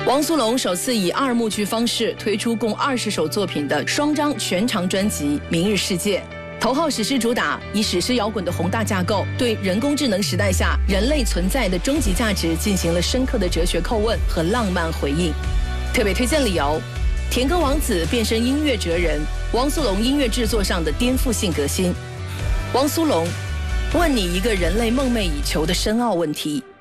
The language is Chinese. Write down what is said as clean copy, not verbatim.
汪苏泷首次以2幕剧方式推出共20首作品的双张全长专辑《明日世界》。头号史诗主打以史诗摇滚的宏大架构，对人工智能时代下人类存在的终极价值进行了深刻的哲学叩问和浪漫回应。特别推荐理由：甜歌王子变身音乐哲人，汪苏泷音乐制作上的颠覆性革新。汪苏泷问你一个人类梦寐以求的深奥问题。